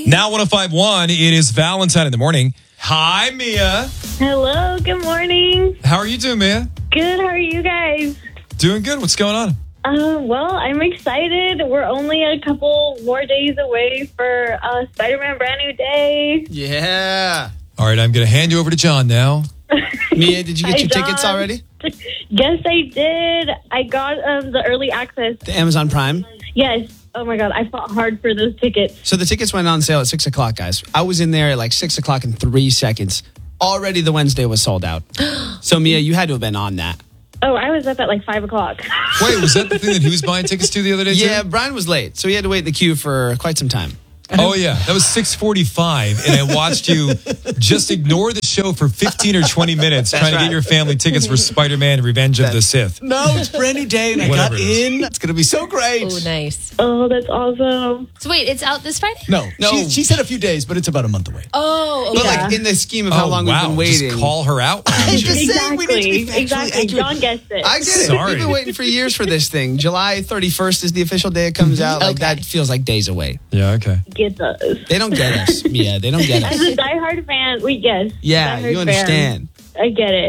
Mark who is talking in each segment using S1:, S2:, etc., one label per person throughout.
S1: Now 105.1, it is Valentine in the morning. Hi, Mia.
S2: Hello, good morning.
S1: How are you doing, Mia?
S2: Good, how are you guys?
S1: Doing good. What's going on?
S2: Well, I'm excited. We're only a couple more days away for Spider-Man Brand New Day.
S3: Yeah.
S1: All right, I'm going to hand you over to John now.
S3: Mia, did you get
S2: Hi,
S3: your tickets
S2: John.
S3: already?
S2: Yes, I did. I got the early access.
S3: The Amazon Prime.
S2: Yes. Oh, my God. I fought hard for those tickets.
S3: So the tickets went on sale at 6 o'clock, guys. I was in there at like 6 o'clock in 3 seconds. Already the Wednesday was sold out. So, Mia, you had to have been on that.
S2: Oh, I was up at like 5 o'clock.
S1: Wait, was that the thing that he was buying tickets to the other day, too?
S3: Yeah, Brian was late, so he had to wait in the queue for quite some time.
S1: Oh, yeah. That was 6:45, and I watched you just ignore the show for 15 or 20 minutes trying to
S3: right.
S1: get your family tickets for Spider-Man Revenge of the Sith.
S3: No, it's Brand New Day, and I
S1: Whatever
S3: got
S1: it is.
S3: in. It's going to be so great.
S4: Oh, nice.
S2: Oh, that's awesome.
S4: So wait, it's out this Friday?
S5: No.
S3: No.
S5: She said a few days, but it's about a month away.
S4: Oh,
S3: But
S4: okay.
S3: like in the scheme of how long
S1: wow.
S3: we've been waiting.
S1: Just call her out.
S3: I'm just saying we need to be factually
S2: Exactly.
S3: accurate.
S2: John guessed it.
S3: I get it.
S1: Sorry.
S3: We've been waiting for years for this thing. July 31st is the official day it comes out. Like
S4: Okay.
S3: that feels like days away.
S1: Yeah, okay.
S2: Get those.
S3: They don't get us, Mia. They don't get
S2: As
S3: us.
S2: a diehard fan, we guess.
S3: Yeah,
S2: Diehard
S3: you understand.
S2: fan. I get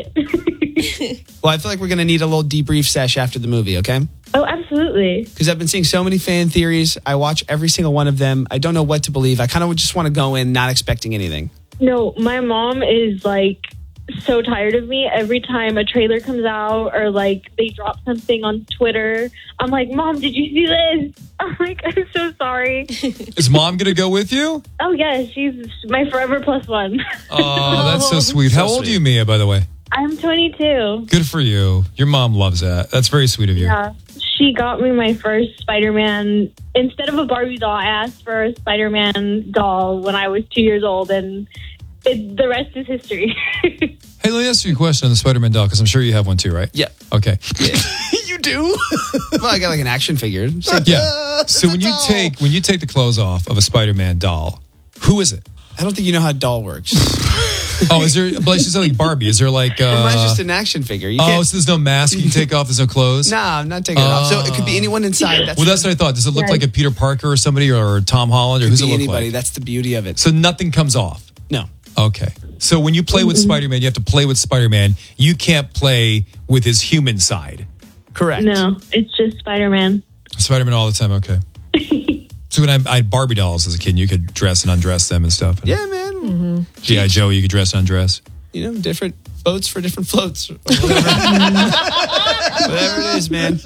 S2: it.
S3: Well, I feel like we're going to need a little debrief sesh after the movie, okay?
S2: Oh, absolutely.
S3: Because I've been seeing so many fan theories. I watch every single one of them. I don't know what to believe. I kind of just want to go in not expecting anything.
S2: No, my mom is like so tired of me. Every time a trailer comes out or like they drop something on Twitter, I'm like, Mom, did you see this? I'm like, I'm so sorry.
S1: Is Mom going to go with you?
S2: Oh, yes, she's my forever plus one.
S1: Oh, that's so sweet. How old are you, Mia, by the way?
S2: I'm 22.
S1: Good for you. Your mom loves that. That's very sweet of you.
S2: Yeah. She got me my first Spider-Man. Instead of a Barbie doll, I asked for a Spider-Man doll when I was 2 years old, and the rest is history.
S1: Hey, let me ask you a question on the Spider-Man doll, because I'm sure you have one too, right?
S3: Yeah.
S1: Okay.
S3: You do? Well, I got like an action figure.
S1: Yeah. So when you take the clothes off of a Spider-Man doll, who is it?
S3: I don't think you know how a doll works.
S1: Oh, is there, but she's like Barbie. Is there like,
S3: Mine's just an action figure. You
S1: oh,
S3: can't,
S1: so there's no mask you can take off, there's no clothes?
S3: Nah, I'm not taking it off. So it could be anyone inside.
S1: Well, that's what I thought. Does it look like a Peter Parker or somebody or Tom Holland or who's it
S3: be
S1: look
S3: anybody.
S1: like?
S3: That's the beauty of it.
S1: So nothing comes off?
S3: No.
S1: Okay. So when you play with Spider-Man, you have to play with Spider-Man. You can't play with his human side.
S3: Correct.
S2: No, it's just Spider-Man.
S1: Spider-Man all the time, okay. So when I had Barbie dolls as a kid, you could dress and undress them and stuff.
S3: Yeah, man.
S1: G.I. Joe, you could dress and undress.
S3: You know, different boats for different floats. Or whatever. Whatever it is, man.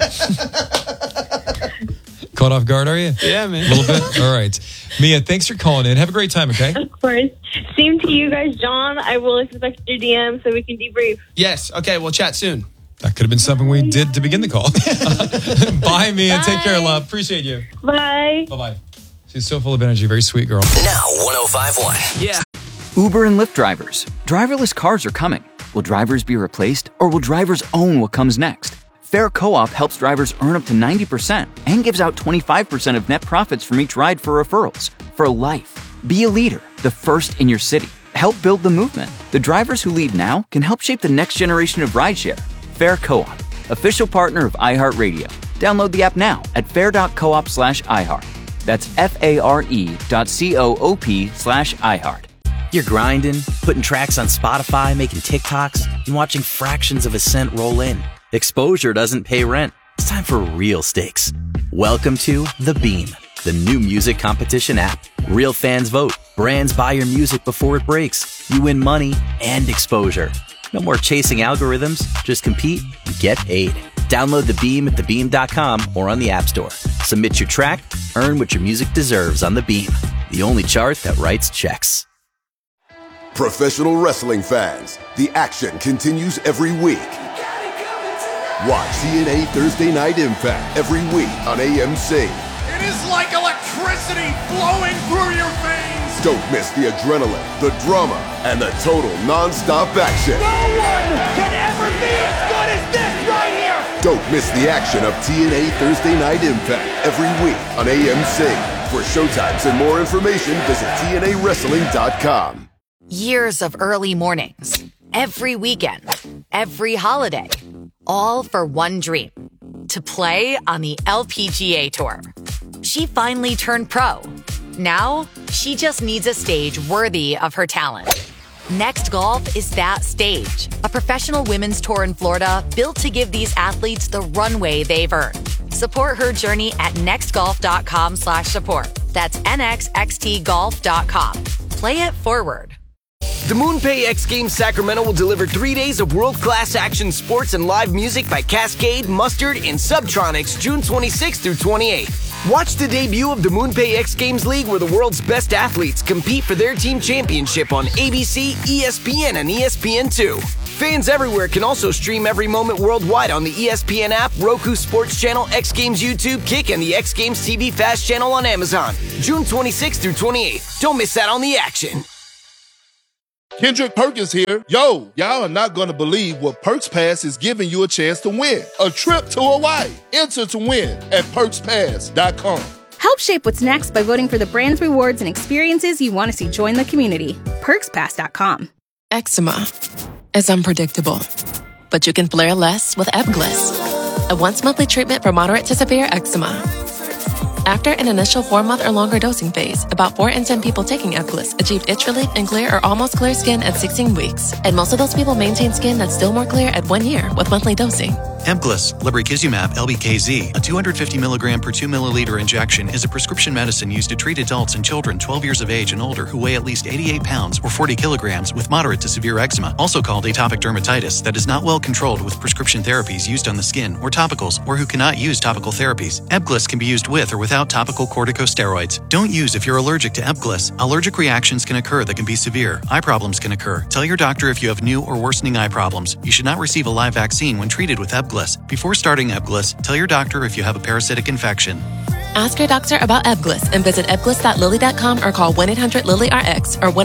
S1: Caught off guard, are you?
S3: Yeah, man.
S1: A little bit? All right. Mia, thanks for calling in. Have a great time, okay?
S2: Of course. Same to you guys, John. I will expect your DM so we can debrief.
S3: Yes. Okay, we'll chat soon.
S1: That could have been something we did to begin the call. Bye, Mia. Take care, love. Appreciate you.
S2: Bye.
S1: Bye-bye. She's so full of energy. Very sweet girl.
S6: Now 105.1.
S3: Yeah.
S7: Uber and Lyft drivers. Driverless cars are coming. Will drivers be replaced, or will drivers own what comes next? Fair Co-op helps drivers earn up to 90% and gives out 25% of net profits from each ride for referrals. For life. Be a leader, the first in your city. Help build the movement. The drivers who lead now can help shape the next generation of rideshare. Fair Co-op, official partner of iHeartRadio. Download the app now at fair.coop/iHeart. That's FARE.coop/iHeart.
S6: You're grinding, putting tracks on Spotify, making TikToks, and watching fractions of a cent roll in. Exposure doesn't pay rent. It's time for real stakes. Welcome to The Beam, the new music competition app. Real fans vote. Brands buy your music before it breaks. You win money and exposure. No more chasing algorithms. Just compete and get paid. Download The Beam at thebeam.com or on the App Store. Submit your track, earn what your music deserves on The Beam, the only chart that writes checks.
S8: Professional wrestling fans, the action continues every week. Watch TNA Thursday Night Impact every week on AMC.
S9: It is like electricity flowing through your veins.
S8: Don't miss the adrenaline, the drama, and the total non-stop action.
S9: No one can ever be as good as this right here.
S8: Don't miss the action of TNA Thursday Night Impact every week on AMC. For showtimes and more information, visit TNAWrestling.com.
S10: Years of early mornings, every weekend, every holiday, all for one dream, to play on the LPGA Tour. She finally turned pro, Now, she just needs a stage worthy of her talent. Next Golf is that stage. A professional women's tour in Florida built to give these athletes the runway they've earned. Support her journey at nextgolf.com/support. That's nxxtgolf.com. Play it forward.
S4: The MoonPay X Games Sacramento will deliver 3 days of world-class action sports and live music by Cascade, Mustard, and Subtronics June 26th through 28th. Watch the debut of the MoonPay X Games League where the world's best athletes compete for their team championship on ABC, ESPN, and ESPN2. Fans everywhere can also stream every moment worldwide on the ESPN app, Roku Sports Channel, X Games YouTube, Kick, and the X Games TV Fast Channel on Amazon. June 26th through 28th. Don't miss out on the action.
S11: Kendrick Perkins here. Yo, y'all are not going to believe what Perks Pass is giving you a chance to win. A trip to Hawaii. Enter to win at perkspass.com.
S12: Help shape what's next by voting for the brands, rewards, and experiences you want to see join the community. perkspass.com.
S13: Eczema is unpredictable, but you can flare less with Ebglyss, a once-monthly treatment for moderate to severe eczema. After an initial 4-month or longer dosing phase, about 4 in 10 people taking Ebglyss achieved itch relief and clear or almost clear skin at 16 weeks. And most of those people maintain skin that's still more clear at 1 year with monthly dosing.
S14: Ebglyss, lebrikizumab LBKZ, a 250 milligram per 2 milliliter injection, is a prescription medicine used to treat adults and children 12 years of age and older who weigh at least 88 pounds or 40 kilograms with moderate to severe eczema, also called atopic dermatitis, that is not well controlled with prescription therapies used on the skin or topicals, or who cannot use topical therapies. Ebglyss can be used with or without topical corticosteroids. Don't use if you're allergic to Ebglyss. Allergic reactions can occur that can be severe. Eye problems can occur. Tell your doctor if you have new or worsening eye problems. You should not receive a live vaccine when treated with Ebglyss. Before starting Ebglyss, tell your doctor if you have a parasitic infection.
S13: Ask your doctor about Ebglyss and visit ebglyss.lilly.com or call 1-800-LILY-RX or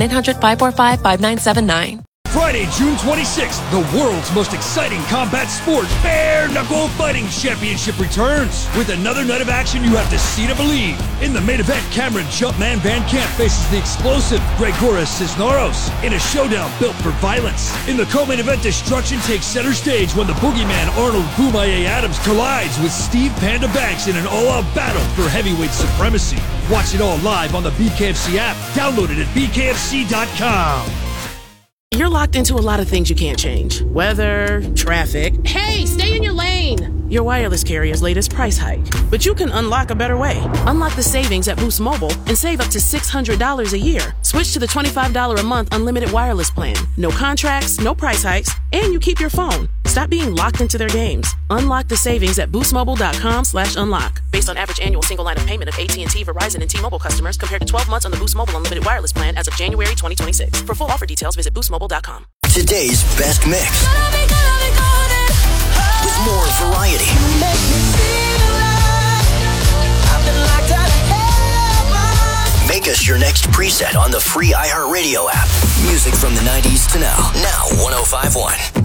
S13: 1-800-545-5979.
S15: Friday, June 26th, the world's most exciting combat sport, Bare Knuckle Fighting Championship returns. With another night of action you have to see to believe. In the main event, Cameron Jumpman Van Camp faces the explosive Gregoras Cisneros in a showdown built for violence. In the co-main event, destruction takes center stage when the boogeyman Arnold Boomaye Adams collides with Steve Panda Banks in an all-out battle for heavyweight supremacy. Watch it all live on the BKFC app. Download it at bkfc.com.
S16: You're locked into a lot of things you can't change. Weather, traffic. Hey, stay in your lane! Your wireless carrier's latest price hike. But you can unlock a better way. Unlock the savings at Boost Mobile and save up to $600 a year. Switch to the $25 a month unlimited wireless plan. No contracts, no price hikes, and you keep your phone. Stop being locked into their games. Unlock the savings at boostmobile.com/unlock. Based on average annual single line of payment of AT&T, Verizon, and T-Mobile customers compared to 12 months on the Boost Mobile unlimited wireless plan as of January 2026. For full offer details, visit boostmobile.com.
S17: Today's best mix. With more variety. Make us your next preset on the free iHeartRadio app. Music from the 90s to now. Now 105.1.